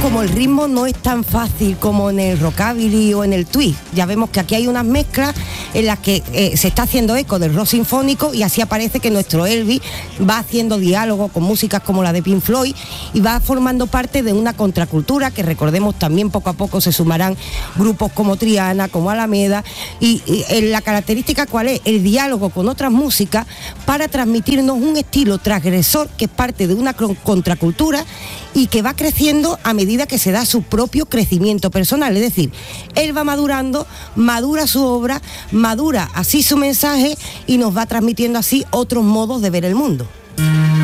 como el ritmo no es tan fácil como en el rockabilly o en el twist. Ya vemos que aquí hay unas mezclas en las que se está haciendo eco del rock sinfónico y así aparece que nuestro Elvis va haciendo diálogo con músicas como la de Pink Floyd y va formando parte de una contracultura que, recordemos, también poco a poco se sumarán grupos como Triana, como Alameda y la característica ¿cuál es? El diálogo con otras músicas para transmitirnos un estilo transgresor que es parte de una contracultura y que va creciendo a medida que se da su propio crecimiento personal. Es decir, él va madurando, madura su obra, madura así su mensaje y nos va transmitiendo así otros modos de ver el mundo.